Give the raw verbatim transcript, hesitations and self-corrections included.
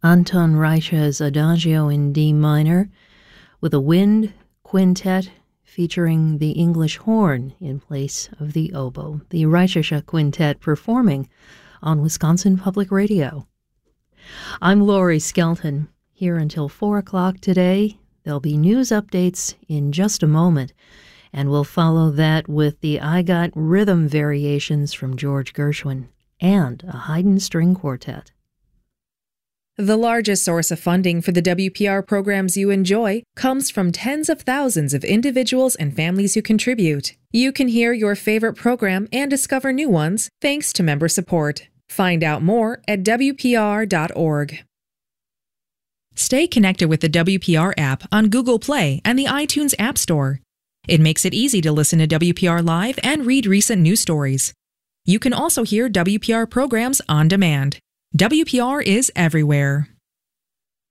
Anton Reicha's Adagio in D minor, with a wind quintet featuring the English horn in place of the oboe. The Reichische Quintet performing on Wisconsin Public Radio. I'm Lori Skelton, here until four o'clock today. There'll be news updates in just a moment, and we'll follow that with the I Got Rhythm variations from George Gershwin and a Haydn string quartet. The largest source of funding for the W P R programs you enjoy comes from tens of thousands of individuals and families who contribute. You can hear your favorite program and discover new ones thanks to member support. Find out more at W P R dot org. Stay connected with the W P R app on Google Play and the iTunes App Store. It makes it easy to listen to W P R Live and read recent news stories. You can also hear W P R programs on demand. W P R is everywhere.